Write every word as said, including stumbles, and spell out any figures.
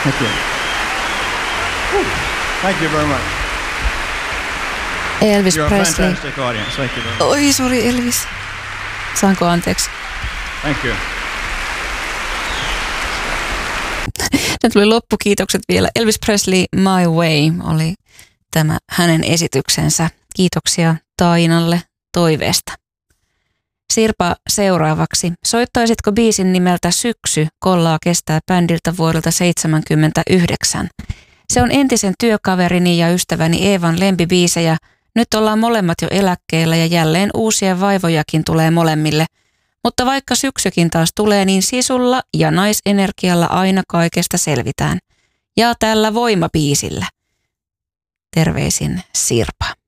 Thank you. Thank you very much. Elvis You're Presley. a fantastic audience. Thank you very much. Oi, sori Elvis. Saanko anteeksi? Thank you. Ne tuli loppukiitokset vielä. Elvis Presley, My Way oli tämä hänen esityksensä. Kiitoksia Tainalle toiveesta. Sirpa seuraavaksi. Soittaisitko biisin nimeltä Syksy? Kollaa kestää bändiltä vuodelta seitsemänkymmentäyhdeksän. Se on entisen työkaverini ja ystäväni Eevan lempibiisejä. Nyt ollaan molemmat jo eläkkeellä ja jälleen uusia vaivojakin tulee molemmille. Mutta vaikka syksykin taas tulee, niin sisulla ja naisenergialla aina kaikesta selvitään. Ja tällä voimabiisillä. Terveisin Sirpa.